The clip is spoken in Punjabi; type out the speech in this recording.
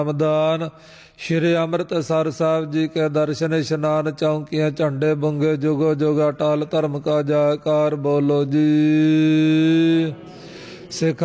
ਰਾਮਦਾਨ ਸ਼੍ਰੀ ਅੰਮ੍ਰਿਤਸਰ ਸਾਹਿਬ ਜੀ ਕੇ ਦਰਸ਼ਨ ਇਸ਼ਨਾਨ ਚੌਂਕੀਆਂ ਝੰਡੇ ਬੰਗੇ ਜੁਗੋ ਜੁਗ ਅਟਲ ਧਰਮ ਕਾ ਜੈਕਾਰ ਬੋਲੋ ਜੀ। ਸਿੱਖ